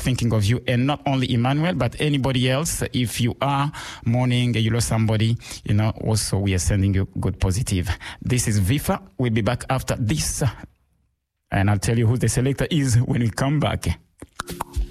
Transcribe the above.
thinking of you, and not only Emmanuel, but anybody else. If you are mourning, you lost somebody, also we are sending you good positive. This is Vifa. We'll be back after this, and I'll tell you who the selector is when we come back.